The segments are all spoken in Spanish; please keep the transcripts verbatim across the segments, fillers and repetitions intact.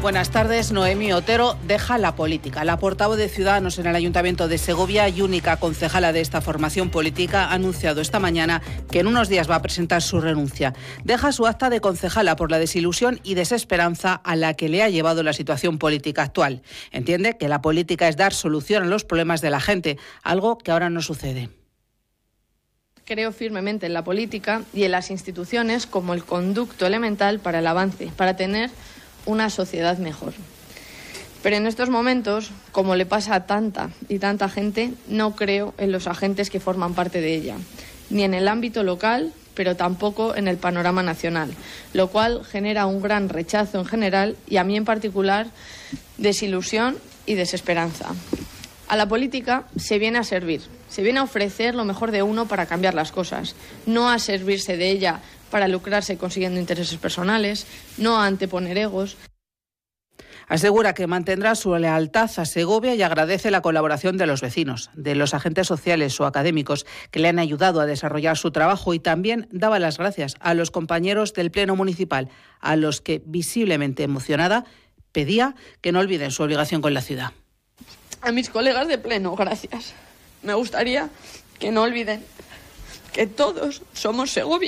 Buenas tardes. Noemí Otero deja la política. La portavoz de Ciudadanos en el Ayuntamiento de Segovia y única concejala de esta formación política ha anunciado esta mañana que en unos días va a presentar su renuncia. Deja su acta de concejala por la desilusión y desesperanza a la que le ha llevado la situación política actual. Entiende que la política es dar solución a los problemas de la gente, algo que ahora no sucede. Creo firmemente en la política y en las instituciones como el conducto elemental para el avance, para tener una sociedad mejor. Pero en estos momentos, como le pasa a tanta y tanta gente, no creo en los agentes que forman parte de ella, ni en el ámbito local, pero tampoco en el panorama nacional, lo cual genera un gran rechazo en general y a mí en particular desilusión y desesperanza. A la política se viene a servir, se viene a ofrecer lo mejor de uno para cambiar las cosas, no a servirse de ella para lucrarse consiguiendo intereses personales, no a anteponer egos. Asegura que mantendrá su lealtad a Segovia y agradece la colaboración de los vecinos, de los agentes sociales o académicos que le han ayudado a desarrollar su trabajo, y también daba las gracias a los compañeros del Pleno Municipal, a los que, visiblemente emocionada, pedía que no olviden su obligación con la ciudad. A mis colegas de Pleno, gracias. Me gustaría que no olviden que todos somos Segovia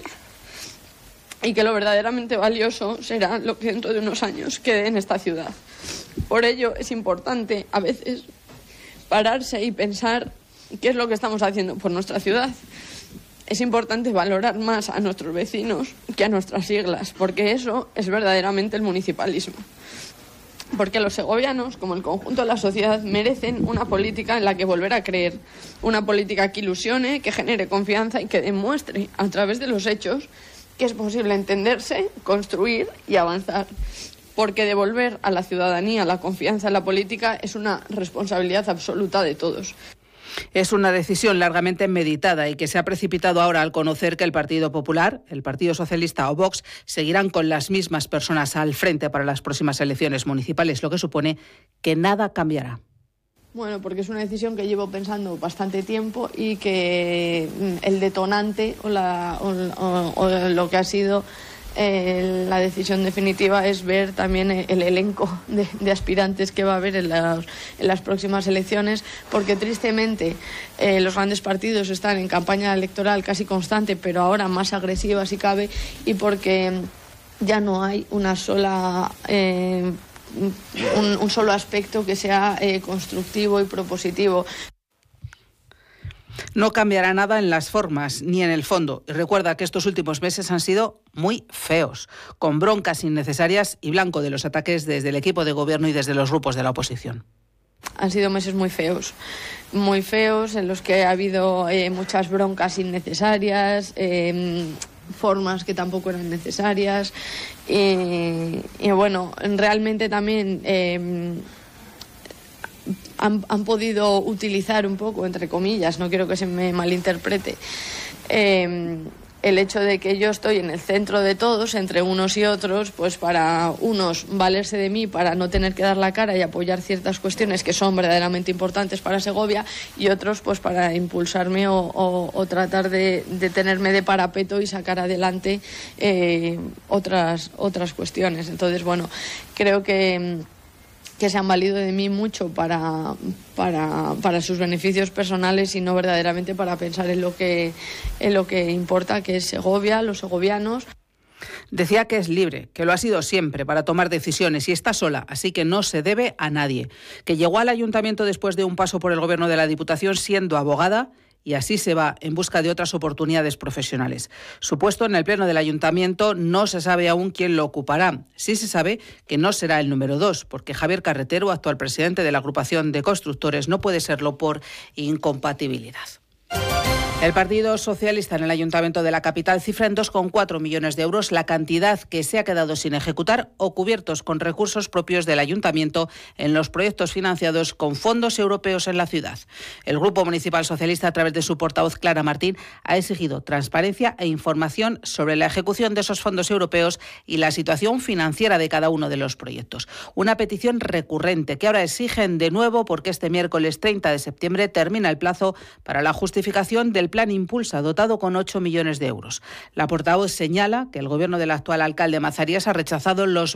y que lo verdaderamente valioso será lo que dentro de unos años quede en esta ciudad. Por ello es importante a veces pararse y pensar qué es lo que estamos haciendo por nuestra ciudad. Es importante valorar más a nuestros vecinos que a nuestras siglas, porque eso es verdaderamente el municipalismo. Porque los segovianos, como el conjunto de la sociedad, merecen una política en la que volver a creer. Una política que ilusione, que genere confianza y que demuestre a través de los hechos que es posible entenderse, construir y avanzar. Porque devolver a la ciudadanía la confianza en la política es una responsabilidad absoluta de todos. Es una decisión largamente meditada y que se ha precipitado ahora al conocer que el Partido Popular, el Partido Socialista o Vox seguirán con las mismas personas al frente para las próximas elecciones municipales, lo que supone que nada cambiará. Bueno, porque es una decisión que llevo pensando bastante tiempo y que el detonante o, la, o, o, o lo que ha sido eh, la decisión definitiva es ver también el elenco de, de aspirantes que va a haber en las, en las próximas elecciones, porque tristemente eh, los grandes partidos están en campaña electoral casi constante, pero ahora más agresiva si cabe, y porque ya no hay una sola... Eh, Un, un solo aspecto que sea eh, constructivo y propositivo. No cambiará nada en las formas ni en el fondo. Y recuerda que estos últimos meses han sido muy feos, con broncas innecesarias y blanco de los ataques desde el equipo de gobierno y desde los grupos de la oposición. Han sido meses muy feos, muy feos en los que ha habido eh, muchas broncas innecesarias, eh, formas que tampoco eran necesarias y, y bueno, realmente también eh, han, han podido utilizar un poco, entre comillas, no quiero que se me malinterprete, eh, el hecho de que yo estoy en el centro de todos, entre unos y otros, pues para unos valerse de mí para no tener que dar la cara y apoyar ciertas cuestiones que son verdaderamente importantes para Segovia, y otros pues para impulsarme o, o, o tratar de, de tenerme de parapeto y sacar adelante eh, otras, otras cuestiones. Entonces, bueno, creo que... que se han valido de mí mucho para, para, para sus beneficios personales y no verdaderamente para pensar en lo que, en lo que importa, que es Segovia, los segovianos. Decía que es libre, que lo ha sido siempre para tomar decisiones y está sola, así que no se debe a nadie. Que llegó al ayuntamiento después de un paso por el gobierno de la Diputación siendo abogada, y así se va en busca de otras oportunidades profesionales. Su puesto en el Pleno del Ayuntamiento no se sabe aún quién lo ocupará. Sí se sabe que no será el número dos, porque Javier Carretero, actual presidente de la agrupación de constructores, no puede serlo por incompatibilidad. El Partido Socialista en el Ayuntamiento de la capital cifra en dos coma cuatro millones de euros la cantidad que se ha quedado sin ejecutar o cubiertos con recursos propios del Ayuntamiento en los proyectos financiados con fondos europeos en la ciudad. El Grupo Municipal Socialista, a través de su portavoz Clara Martín, ha exigido transparencia e información sobre la ejecución de esos fondos europeos y la situación financiera de cada uno de los proyectos. Una petición recurrente que ahora exigen de nuevo porque este miércoles treinta de septiembre termina el plazo para la justificación del Plan Impulsa, dotado con ocho millones de euros. La portavoz señala que el gobierno del actual alcalde Mazarías ha rechazado los